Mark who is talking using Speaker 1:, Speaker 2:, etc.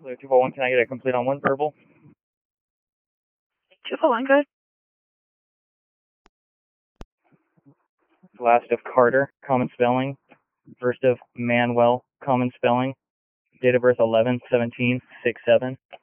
Speaker 1: Blue 241, can I get a complete on one verbal?
Speaker 2: 241, good.
Speaker 1: Last of Carter, common spelling. First of Manuel, common spelling. Date of birth 11/17/67.